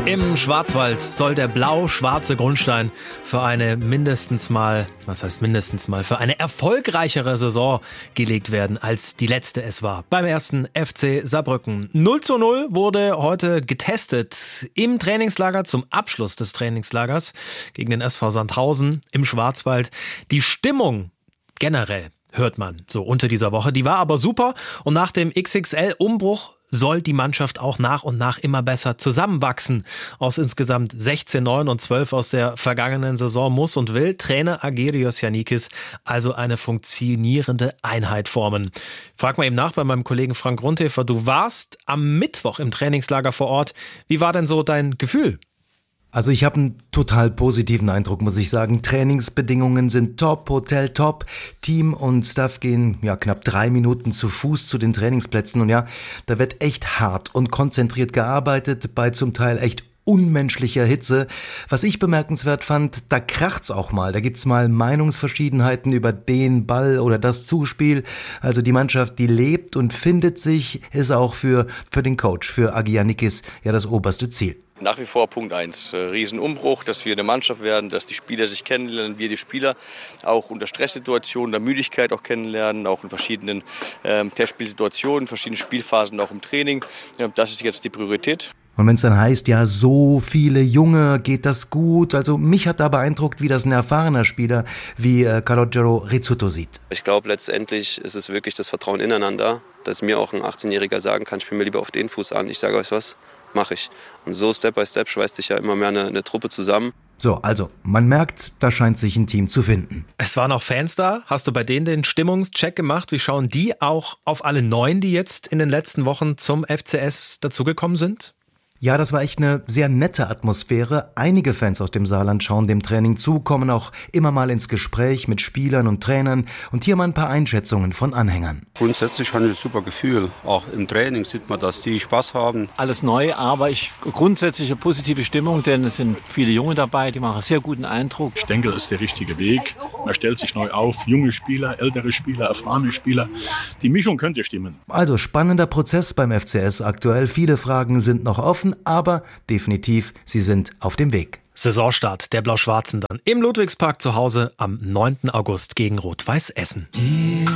Im Schwarzwald soll der blau-schwarze Grundstein für eine für eine erfolgreichere Saison gelegt werden, als die letzte es war. Beim ersten FC Saarbrücken. 0:0 wurde heute getestet im Trainingslager zum Abschluss des Trainingslagers gegen den SV Sandhausen im Schwarzwald. Die Stimmung generell, hört man so unter dieser Woche, die war aber super und nach dem XXL-Umbruch soll die Mannschaft auch nach und nach immer besser zusammenwachsen. Aus insgesamt 16 Neuen und 12 aus der vergangenen Saison muss und will Trainer Agirios Yannikis also eine funktionierende Einheit formen. Frag mal eben nach bei meinem Kollegen Frank Grundhefer. Du warst am Mittwoch im Trainingslager vor Ort. Wie war denn so dein Gefühl? Also ich habe einen total positiven Eindruck, muss ich sagen. Trainingsbedingungen sind top, Hotel top, Team und Staff gehen knapp 3 Minuten zu Fuß zu den Trainingsplätzen. Und da wird echt hart und konzentriert gearbeitet bei zum Teil echt unmenschlicher Hitze. Was ich bemerkenswert fand, da kracht's auch mal. Da gibt's mal Meinungsverschiedenheiten über den Ball oder das Zuspiel. Also die Mannschaft, die lebt und findet sich, ist auch für den Coach, für Agi Yannikis das oberste Ziel. Nach wie vor Punkt 1, Riesenumbruch, dass wir eine Mannschaft werden, dass die Spieler sich kennenlernen, wir die Spieler auch unter Stresssituationen, der Müdigkeit auch kennenlernen, auch in verschiedenen Testspielsituationen, verschiedenen Spielphasen, auch im Training. Das ist jetzt die Priorität. Und wenn es dann heißt, so viele Junge, geht das gut? Also mich hat da beeindruckt, wie das ein erfahrener Spieler wie Calogero Rizzuto sieht. Ich glaube, letztendlich ist es wirklich das Vertrauen ineinander, dass mir auch ein 18-Jähriger sagen kann, ich spiele mir lieber auf den Fuß an. Ich sage euch was, mache ich. Und so Step by Step schweißt sich ja immer mehr eine Truppe zusammen. So, also man merkt, da scheint sich ein Team zu finden. Es waren auch Fans da. Hast du bei denen den Stimmungscheck gemacht? Wie schauen die auch auf alle Neuen, die jetzt in den letzten Wochen zum FCS dazugekommen sind? Ja, das war echt eine sehr nette Atmosphäre. Einige Fans aus dem Saarland schauen dem Training zu, kommen auch immer mal ins Gespräch mit Spielern und Trainern. Und hier mal ein paar Einschätzungen von Anhängern. Grundsätzlich habe ich ein super Gefühl. Auch im Training sieht man, dass die Spaß haben. Alles neu, aber grundsätzliche positive Stimmung, denn es sind viele Junge dabei, die machen einen sehr guten Eindruck. Ich denke, das ist der richtige Weg. Man stellt sich neu auf, junge Spieler, ältere Spieler, erfahrene Spieler. Die Mischung könnte stimmen. Also spannender Prozess beim FCS aktuell. Viele Fragen sind noch offen, aber definitiv, sie sind auf dem Weg. Saisonstart der Blau-Schwarzen dann im Ludwigspark zu Hause am 9. August gegen Rot-Weiß Essen.